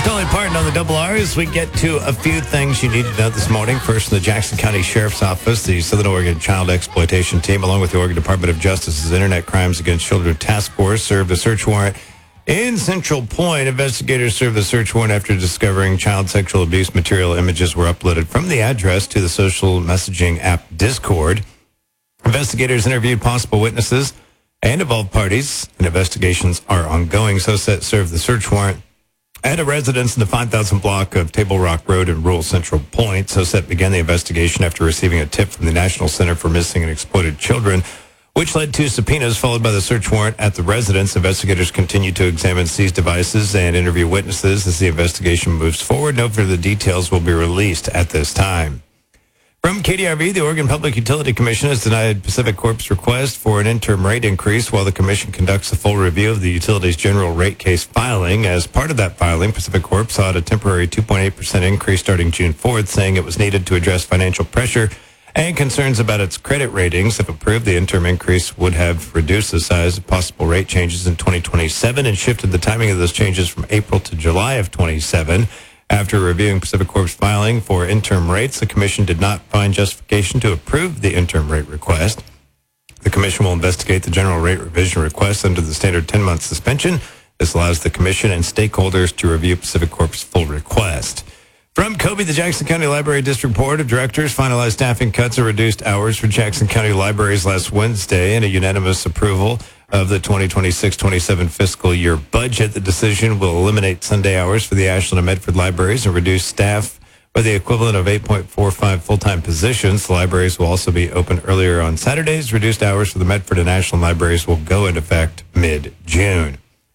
Here's Dolly Parton on the Double R as we get to a few things you need to know this morning. First, from the Jackson County Sheriff's Office, the Southern Oregon Child Exploitation Team, along with the Oregon Department of Justice's Internet Crimes Against Children Task Force, served a search warrant in Central Point. Investigators served the search warrant after discovering child sexual abuse material. Images were uploaded from the address to the social messaging app Discord. Investigators interviewed possible witnesses and involved parties, and investigations are ongoing. SOSET served the search warrant at a residence in the 5,000 block of Table Rock Road in rural Central Point. SOSET began the investigation after receiving a tip from the National Center for Missing and Exploited Children, which led to subpoenas followed by the search warrant at the residence. Investigators continue to examine seized devices and interview witnesses as the investigation moves forward. No further details will be released at this time. From KDRV, the Oregon Public Utility Commission has denied Pacific Corp's request for an interim rate increase while the commission conducts a full review of the utility's general rate case filing. As part of that filing, Pacific Corp sought a temporary 2.8% increase starting June 4th, saying it was needed to address financial pressure and concerns about its credit ratings. If approved, the interim increase would have reduced the size of possible rate changes in 2027 and shifted the timing of those changes from April to July of 27. After reviewing Pacific Corp's filing for interim rates, the commission did not find justification to approve the interim rate request. The commission will investigate the general rate revision request under the standard 10-month suspension. This allows the commission and stakeholders to review Pacific Corp's full request. From Kobe, the Jackson County Library District Board of Directors finalized staffing cuts and reduced hours for Jackson County libraries last Wednesday in a unanimous approval of the 2026-27 fiscal year budget. The decision will eliminate Sunday hours for the Ashland and Medford libraries and reduce staff by the equivalent of 8.45 full-time positions. The libraries will also be open earlier on Saturdays. Reduced hours for the Medford and Ashland libraries will go into effect mid-June.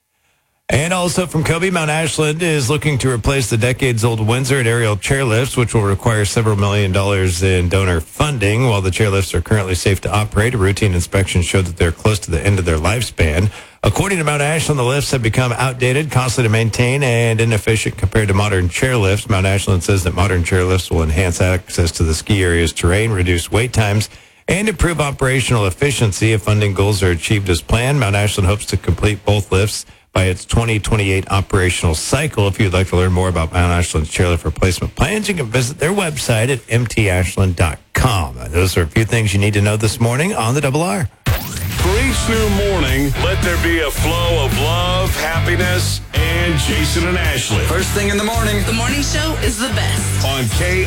And also from Kobe, Mount Ashland is looking to replace the decades-old Windsor and aerial chairlifts, which will require several $1 million in donor funding. While the chairlifts are currently safe to operate, a routine inspection showed that they're close to the end of their lifespan. According to Mount Ashland, the lifts have become outdated, costly to maintain, and inefficient compared to modern chairlifts. Mount Ashland says that modern chairlifts will enhance access to the ski area's terrain, reduce wait times, and improve operational efficiency. If funding goals are achieved as planned, Mount Ashland hopes to complete both lifts by its 2028 operational cycle. If you'd like to learn more about Mount Ashland's chairlift replacement plans, you can visit their website at mtashland.com. Those are a few things you need to know this morning on the Double R. For each new morning, let there be a flow of love, happiness, and Jason and Ashley. First thing in the morning. The morning show is the best. On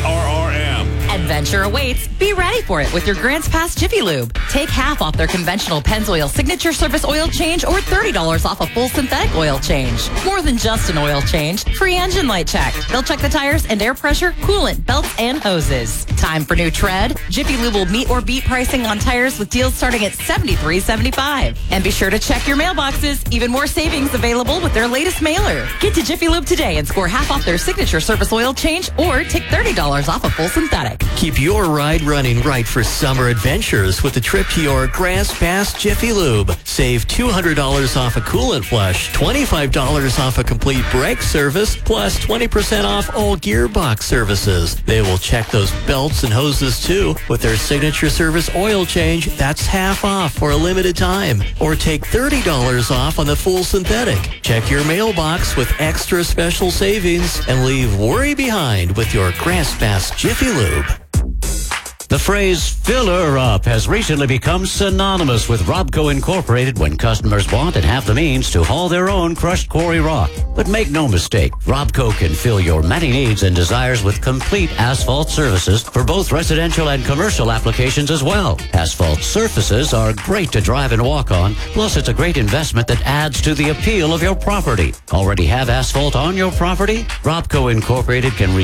KRRM. Adventure awaits. Be ready for it with your Grants Pass Jiffy Lube. Take half off their conventional Pennzoil Signature Service oil change or $30 off a full synthetic oil change. More than just an oil change. Free engine light check. They'll check the tires and air pressure, coolant, belts, and hoses. Time for new tread? Jiffy Lube will meet or beat pricing on tires with deals starting at $73.75. And be sure to check your mailboxes. Even more savings available with their latest mailer. Get to Jiffy Lube today and score half off their Signature Service oil change or take $30 off a full synthetic. Keep your ride running right for summer adventures with a trip to your Grants Pass Jiffy Lube. Save $200 off a coolant flush, $25 off a complete brake service, plus 20% off all gearbox services. They will check those belts and hoses too with their Signature Service oil change. That's half off for a limited time. Or take $30 off on the full synthetic. Check your mailbox with extra special savings and leave worry behind with your Grants Pass Jiffy Lube. The phrase "fill her up" has recently become synonymous with Robco Incorporated when customers want and have the means to haul their own crushed quarry rock. But make no mistake, Robco can fill your many needs and desires with complete asphalt services for both residential and commercial applications as well. Asphalt surfaces are great to drive and walk on, plus it's a great investment that adds to the appeal of your property. Already have asphalt on your property? Robco Incorporated can